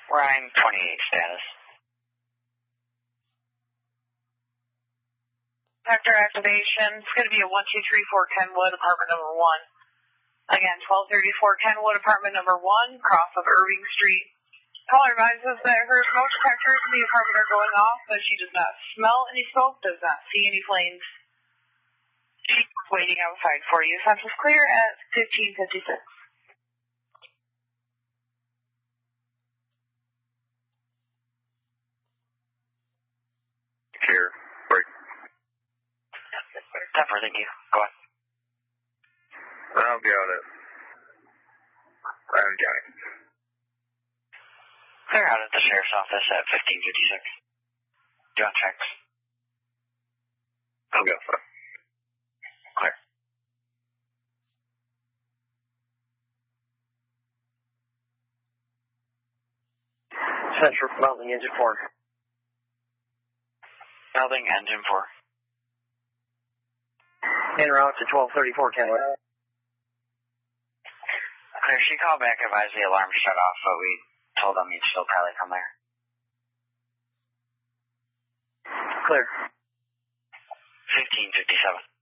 Ryan 28 status. Sector activation. It's going to be a 1234 Kenwood, apartment number 1. Again, 1234 Kenwood, apartment number 1, cross of Irving Street. Caller advises that her smoke detectors in the apartment are going off, but she does not smell any smoke, does not see any flames. She's waiting outside for you. Census clear at 1556. Clear. Break. Temper, thank you. Go on. I'll be out at Adams County. Clear out at the sheriff's office at 1556. Do you want checks? I'll be outside. Clear. Central Mounting Engine 4. Melding engine 4. En route to 1234 Kenwood. Clear, she called back, advised the alarm shut off, but we told them you'd still probably come there. Clear. 1557.